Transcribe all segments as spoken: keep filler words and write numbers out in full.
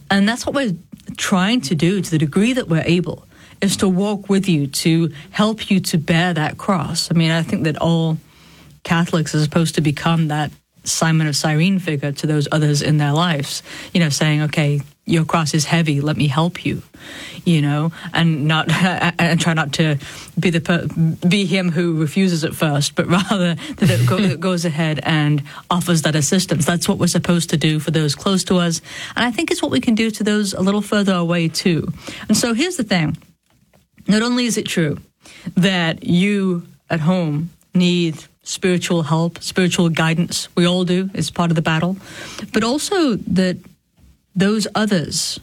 And that's what we're trying to do to the degree that we're able, is to walk with you, to help you to bear that cross. I mean, I think that all Catholics are supposed to become that Simon of Cyrene figure to those others in their lives, you know, saying, okay, your cross is heavy, let me help you, you know, and not and try not to be the be him who refuses at first, but rather that it go, goes ahead and offers that assistance. That's what we're supposed to do for those close to us, and I think it's what we can do to those a little further away too. And so here's the thing: not only is it true that you at home need spiritual help, spiritual guidance, we all do, it's part of the battle, but also that those others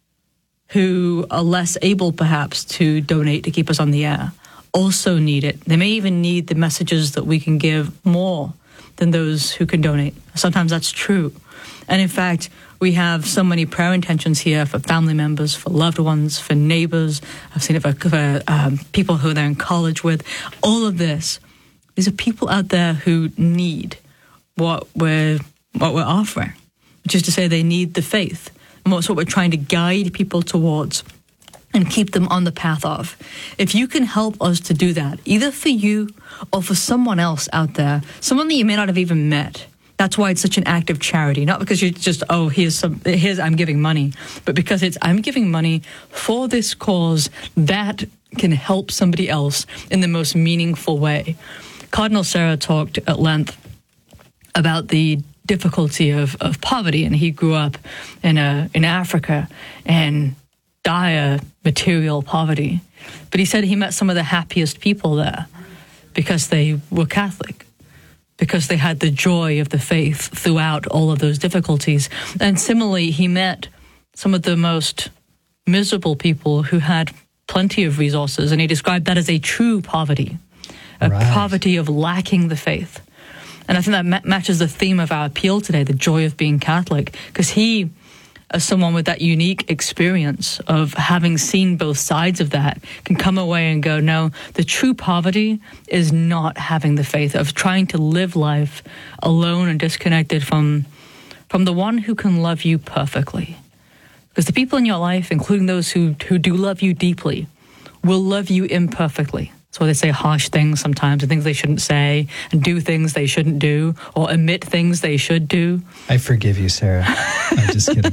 who are less able perhaps to donate to keep us on the air also need it. They may even need the messages that we can give more than those who can donate. Sometimes that's true. And in fact, we have so many prayer intentions here for family members, for loved ones, for neighbors. I've seen it for, for um, people who they're in college with. All of this. These are people out there who need what we're what we're offering, which is to say they need the faith. And that's what we're trying to guide people towards and keep them on the path of. If you can help us to do that, either for you or for someone else out there, someone that you may not have even met, that's why it's such an act of charity. Not because you're just, oh, here's some, here's, I'm giving money, but because it's, I'm giving money for this cause that can help somebody else in the most meaningful way. Cardinal Sarah talked at length about the difficulty of, of poverty, and he grew up in a in Africa in dire material poverty. But he said he met some of the happiest people there because they were Catholic, because they had the joy of the faith throughout all of those difficulties. And similarly, he met some of the most miserable people who had plenty of resources, and he described that as a true poverty, a right. poverty of lacking the faith. And I think that ma- matches the theme of our appeal today, the joy of being Catholic, because he, as someone with that unique experience of having seen both sides of that, can come away and go, no, the true poverty is not having the faith, of trying to live life alone and disconnected from, from the one who can love you perfectly. Because the people in your life, including those who, who do love you deeply, will love you imperfectly. So they say harsh things sometimes, and things they shouldn't say, and do things they shouldn't do, or omit things they should do. I forgive you, Sarah. I'm just kidding.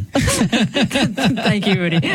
Thank you, Rudy.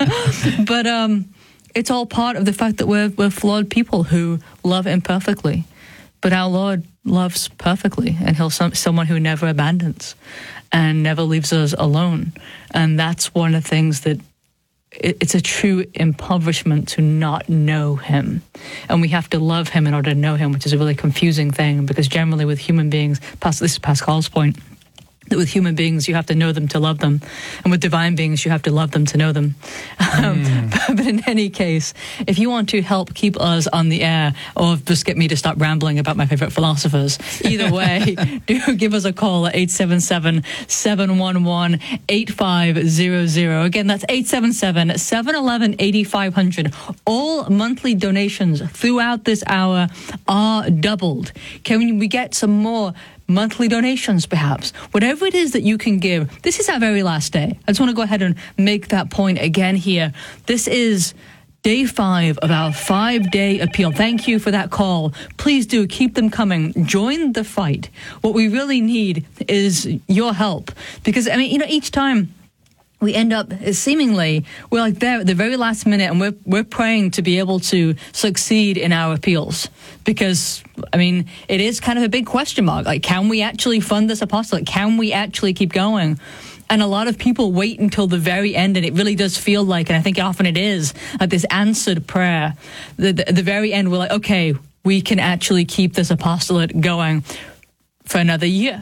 But um, it's all part of the fact that we're we're flawed people who love imperfectly. But our Lord loves perfectly, and He'll some, someone who never abandons and never leaves us alone. And that's one of the things that it's a true impoverishment to not know Him. And we have to love Him in order to know Him, which is a really confusing thing, because generally with human beings, this is Pascal's point, that with human beings, you have to know them to love them. And with divine beings, you have to love them to know them. Um, mm. but, but in any case, if you want to help keep us on the air, or just get me to stop rambling about my favorite philosophers, either way, do give us a call at eight seven seven, seven one one, eight five zero zero. Again, that's eight seven seven, seven one one, eight five zero zero. All monthly donations throughout this hour are doubled. Can we get some more monthly donations, perhaps? Whatever it is that you can give. This is our very last day. I just want to go ahead and make that point again here. This is day five of our five-day appeal. Thank you for that call. Please do keep them coming. Join the fight. What we really need is your help. Because, I mean, you know, each time we end up seemingly, we're like there at the very last minute, and we're we're praying to be able to succeed in our appeals. Because, I mean, it is kind of a big question mark. Like, can we actually fund this apostolate? Can we actually keep going? And a lot of people wait until the very end, and it really does feel like, and I think often it is, like this answered prayer. The, the, the very end, we're like, okay, we can actually keep this apostolate going for another year.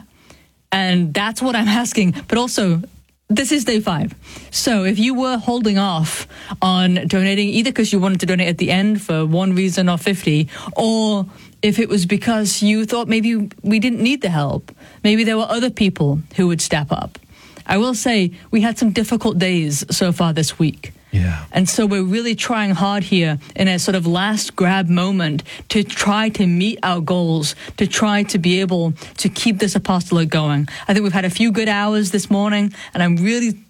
And that's what I'm asking. But also, this is day five. So if you were holding off on donating, either because you wanted to donate at the end for one reason or fifty, or if it was because you thought maybe we didn't need the help, maybe there were other people who would step up. I will say we had some difficult days so far this week. Yeah. And so we're really trying hard here in a sort of last grab moment to try to meet our goals, to try to be able to keep this apostolate going. I think we've had a few good hours this morning, and I'm really